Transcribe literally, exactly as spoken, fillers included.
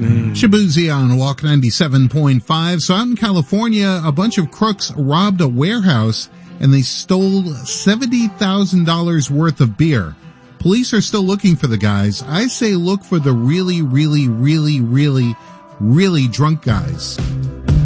Mm. Shabuzi on Walk ninety-seven point five. So out in California, a bunch of crooks robbed a warehouse and they stole seventy thousand dollars worth of beer. Police are still looking for the guys. I say look for the really, really, really, really, really drunk guys.